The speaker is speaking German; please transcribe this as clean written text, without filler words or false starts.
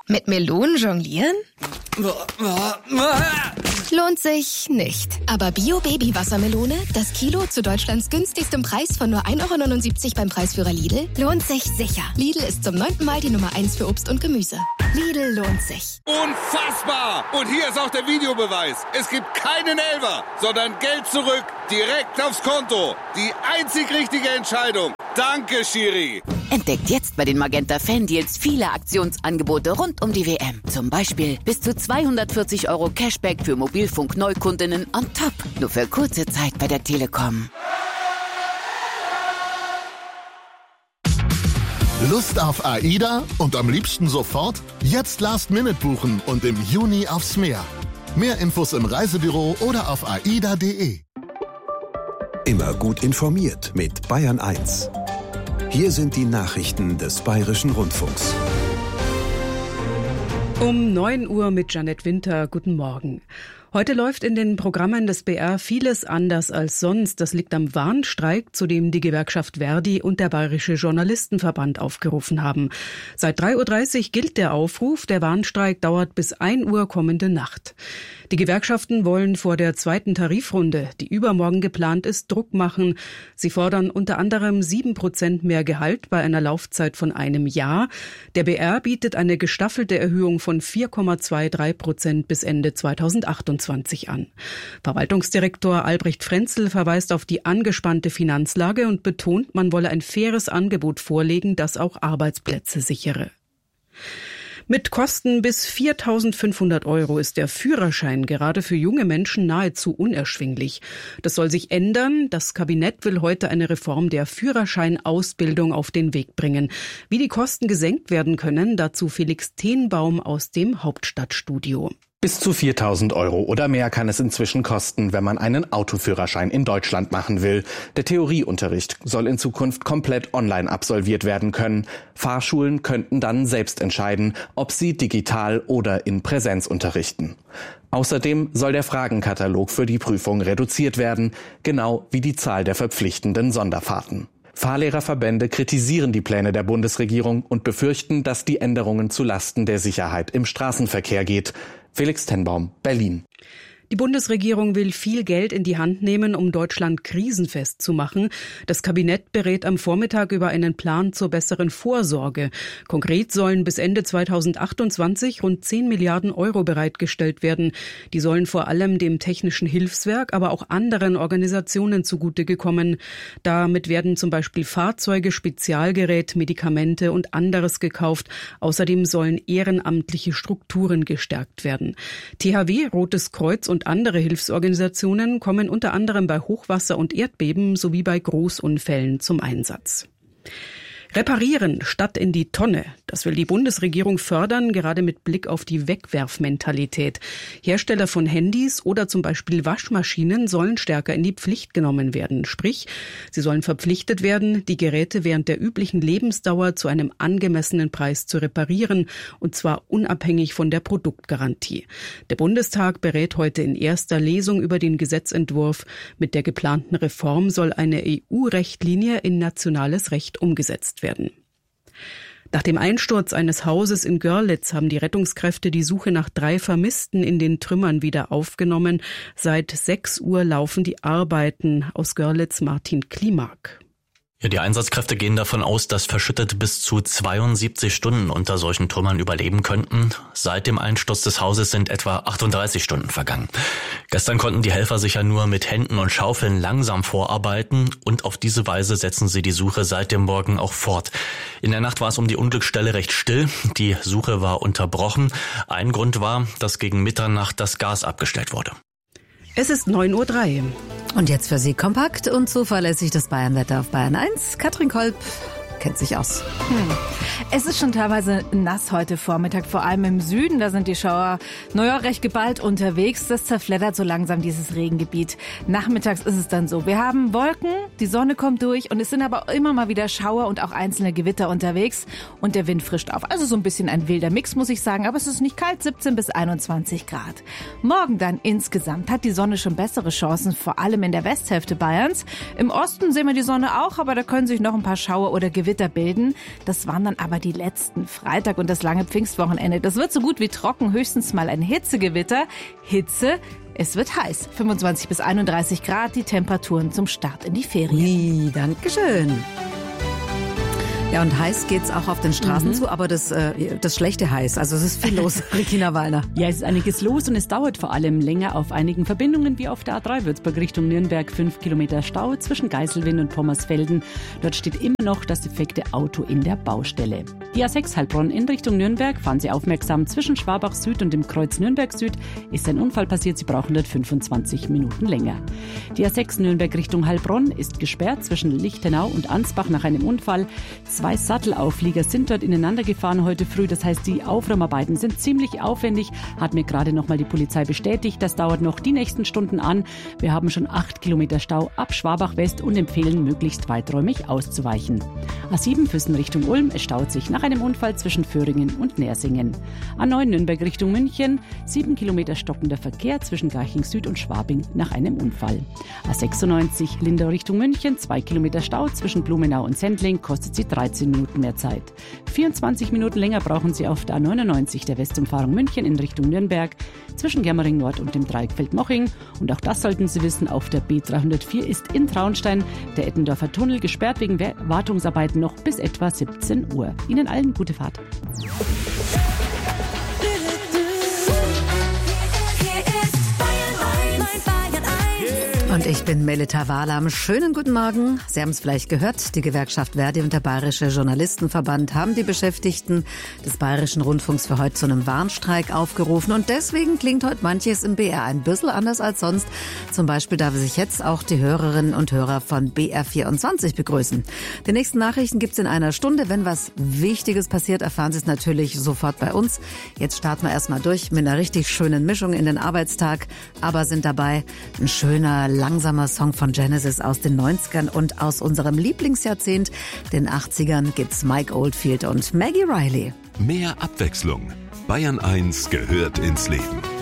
Mit Melonen jonglieren? Lohnt sich nicht. Aber Bio-Baby-Wassermelone, das Kilo zu Deutschlands günstigstem Preis von nur 1,79 € beim Preisführer Lidl, lohnt sich sicher. Lidl ist zum 9. Mal die Nummer 1 für Obst und Gemüse. Lidl lohnt sich. Unfassbar! Und hier ist auch der Videobeweis. Es gibt keinen Elfer, sondern Geld zurück, direkt aufs Konto. Die einzig richtige Entscheidung. Danke, Schiri. Entdeckt jetzt bei den Magenta Fan-Deals viele Aktionsangebote rund um die WM. Zum Beispiel bis zu 240 € Cashback für Mobilfunk-Neukundinnen on top. Nur für kurze Zeit bei der Telekom. Lust auf AIDA und am liebsten sofort? Jetzt Last Minute buchen und im Juni aufs Meer. Mehr Infos im Reisebüro oder auf aida.de. Immer gut informiert mit Bayern 1. Hier sind die Nachrichten des Bayerischen Rundfunks. Um 9 Uhr mit Janette Winter. Guten Morgen. Heute läuft in den Programmen des BR vieles anders als sonst. Das liegt am Warnstreik, zu dem die Gewerkschaft Verdi und der Bayerische Journalistenverband aufgerufen haben. Seit 3:30 Uhr gilt der Aufruf. Der Warnstreik dauert bis 1 Uhr kommende Nacht. Die Gewerkschaften wollen vor der zweiten Tarifrunde, die übermorgen geplant ist, Druck machen. Sie fordern unter anderem 7% mehr Gehalt bei einer Laufzeit von einem Jahr. Der BR bietet eine gestaffelte Erhöhung von 4,23% bis Ende 2028 an. Verwaltungsdirektor Albrecht Frenzel verweist auf die angespannte Finanzlage und betont, man wolle ein faires Angebot vorlegen, das auch Arbeitsplätze sichere. Mit Kosten bis 4.500 € ist der Führerschein gerade für junge Menschen nahezu unerschwinglich. Das soll sich ändern. Das Kabinett will heute eine Reform der Führerscheinausbildung auf den Weg bringen. Wie die Kosten gesenkt werden können, dazu Felix Tenbaum aus dem Hauptstadtstudio. Bis zu 4.000 € oder mehr kann es inzwischen kosten, wenn man einen Autoführerschein in Deutschland machen will. Der Theorieunterricht soll in Zukunft komplett online absolviert werden können. Fahrschulen könnten dann selbst entscheiden, ob sie digital oder in Präsenz unterrichten. Außerdem soll der Fragenkatalog für die Prüfung reduziert werden, genau wie die Zahl der verpflichtenden Sonderfahrten. Fahrlehrerverbände kritisieren die Pläne der Bundesregierung und befürchten, dass die Änderungen zulasten der Sicherheit im Straßenverkehr geht. Felix Tenbaum, Berlin. Die Bundesregierung will viel Geld in die Hand nehmen, um Deutschland krisenfest zu machen. Das Kabinett berät am Vormittag über einen Plan zur besseren Vorsorge. Konkret sollen bis Ende 2028 rund 10 Milliarden € bereitgestellt werden. Die sollen vor allem dem Technischen Hilfswerk, aber auch anderen Organisationen zugute gekommen. Damit werden zum Beispiel Fahrzeuge, Spezialgerät, Medikamente und anderes gekauft. Außerdem sollen ehrenamtliche Strukturen gestärkt werden. THW, Rotes Kreuz und andere Hilfsorganisationen kommen unter anderem bei Hochwasser und Erdbeben sowie bei Großunfällen zum Einsatz. Reparieren statt in die Tonne. Das will die Bundesregierung fördern, gerade mit Blick auf die Wegwerfmentalität. Hersteller von Handys oder zum Beispiel Waschmaschinen sollen stärker in die Pflicht genommen werden. Sprich, sie sollen verpflichtet werden, die Geräte während der üblichen Lebensdauer zu einem angemessenen Preis zu reparieren, und zwar unabhängig von der Produktgarantie. Der Bundestag berät heute in erster Lesung über den Gesetzentwurf. Mit der geplanten Reform soll eine EU-Richtlinie in nationales Recht umgesetzt werden. Nach dem Einsturz eines Hauses in Görlitz haben die Rettungskräfte die Suche nach 3 Vermissten in den Trümmern wieder aufgenommen. Seit 6 Uhr laufen die Arbeiten. Aus Görlitz Martin Klimak. Ja, die Einsatzkräfte gehen davon aus, dass Verschüttete bis zu 72 Stunden unter solchen Trümmern überleben könnten. Seit dem Einsturz des Hauses sind etwa 38 Stunden vergangen. Gestern konnten die Helfer sich ja nur mit Händen und Schaufeln langsam vorarbeiten und auf diese Weise setzen sie die Suche seit dem Morgen auch fort. In der Nacht war es um die Unglücksstelle recht still. Die Suche war unterbrochen. Ein Grund war, dass gegen Mitternacht das Gas abgestellt wurde. Es ist 9:03 Uhr. Und jetzt für Sie kompakt und zuverlässig das Bayernwetter auf Bayern 1. Katrin Kolb kennt sich aus. Es ist schon teilweise nass heute Vormittag, vor allem im Süden. Da sind die Schauer recht geballt unterwegs. Das zerfleddert so langsam dieses Regengebiet. Nachmittags ist es dann so. Wir haben Wolken, die Sonne kommt durch und es sind aber immer mal wieder Schauer und auch einzelne Gewitter unterwegs. Und der Wind frischt auf. Also so ein bisschen ein wilder Mix, muss ich sagen. Aber es ist nicht kalt, 17 bis 21 Grad. Morgen dann insgesamt hat die Sonne schon bessere Chancen, vor allem in der Westhälfte Bayerns. Im Osten sehen wir die Sonne auch, aber da können sich noch ein paar Schauer oder Gewitter Gewitter bilden. Das waren dann aber die letzten. Freitag und das lange Pfingstwochenende. Das wird so gut wie trocken, höchstens mal ein Hitzegewitter. Hitze, es wird heiß. 25 bis 31 Grad, die Temperaturen zum Start in die Ferien. Dankeschön. Ja, und heiß geht's auch auf den Straßen zu, aber das schlechte heiß. Also es ist viel los, Regina Wallner. Ja, es ist einiges los und es dauert vor allem länger auf einigen Verbindungen, wie auf der A3 Würzburg Richtung Nürnberg. 5 Kilometer Stau zwischen Geiselwind und Pommersfelden. Dort steht immer noch das defekte Auto in der Baustelle. Die A6 Heilbronn in Richtung Nürnberg, fahren Sie aufmerksam, zwischen Schwabach Süd und dem Kreuz Nürnberg Süd ist ein Unfall passiert. Sie brauchen dort 25 Minuten länger. Die A6 Nürnberg Richtung Heilbronn ist gesperrt zwischen Lichtenau und Ansbach nach einem Unfall. 2 Sattelauflieger sind dort ineinander gefahren heute früh. Das heißt, die Aufräumarbeiten sind ziemlich aufwendig. Hat mir gerade nochmal die Polizei bestätigt. Das dauert noch die nächsten Stunden an. Wir haben schon 8 Kilometer Stau ab Schwabach West und empfehlen, möglichst weiträumig auszuweichen. A7 Füssen Richtung Ulm. Es staut sich nach einem Unfall zwischen Föhringen und Nersingen. A9 Nürnberg Richtung München. 7 Kilometer stockender Verkehr zwischen Garching Süd und Schwabing nach einem Unfall. A96 Lindau Richtung München. 2 Kilometer Stau zwischen Blumenau und Sendling. Kostet Sie 13 Minuten mehr Zeit. 24 Minuten länger brauchen Sie auf der A99 der Westumfahrung München in Richtung Nürnberg zwischen Germering Nord und dem Dreieck Feldmoching. Und auch das sollten Sie wissen, auf der B304 ist in Traunstein der Eppendorfer Tunnel gesperrt wegen Wartungsarbeiten noch bis etwa 17 Uhr. Ihnen allen gute Fahrt. Und ich bin Melita Wahlam. Schönen guten Morgen. Sie haben es vielleicht gehört, die Gewerkschaft Verdi und der Bayerische Journalistenverband haben die Beschäftigten des Bayerischen Rundfunks für heute zu einem Warnstreik aufgerufen. Und deswegen klingt heute manches im BR ein bisschen anders als sonst. Zum Beispiel darf sich jetzt auch die Hörerinnen und Hörer von BR24 begrüßen. Die nächsten Nachrichten gibt's in einer Stunde. Wenn was Wichtiges passiert, erfahren Sie es natürlich sofort bei uns. Jetzt starten wir erstmal durch mit einer richtig schönen Mischung in den Arbeitstag. Aber sind dabei ein schöner, langsamer Song von Genesis aus den 90ern und aus unserem Lieblingsjahrzehnt, den 80ern, gibt's Mike Oldfield und Maggie Riley. Mehr Abwechslung. Bayern 1 gehört ins Leben.